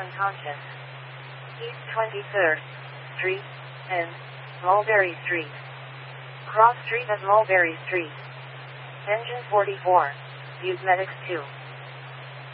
unconscious. East 23rd Street and Mulberry Street. Cross Street at Mulberry Street. Engine 44. Use Medics 2.